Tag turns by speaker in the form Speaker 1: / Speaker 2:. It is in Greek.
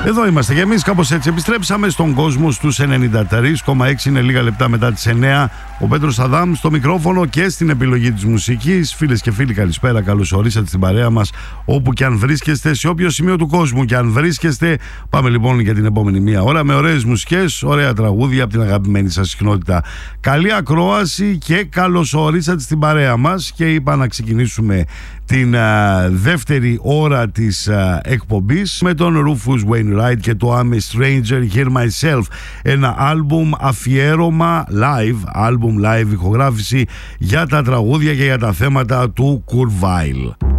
Speaker 1: Εδώ είμαστε και εμείς, κάπως έτσι. Επιστρέψαμε στον κόσμο στους 93,6. Είναι λίγα λεπτά μετά τις 9. Ο Πέτρος Αδάμ στο μικρόφωνο και στην επιλογή της μουσικής. Φίλες και φίλοι, καλησπέρα. Καλώς ορίσατε στην παρέα μας, όπου και αν βρίσκεστε, σε όποιο σημείο του κόσμου και αν βρίσκεστε. Πάμε λοιπόν για την επόμενη μία ώρα με ωραίες μουσικές, ωραία τραγούδια από την αγαπημένη σας συχνότητα. Καλή ακρόαση και καλώς ορίσατε στην παρέα μας. Και είπα να ξεκινήσουμε την δεύτερη ώρα της εκπομπής με τον Rufus Wainwright και το I'm a Stranger Here Myself, ένα άλμπουμ αφιέρωμα live ηχογράφηση για τα τραγούδια και για τα θέματα του Kurt Weill.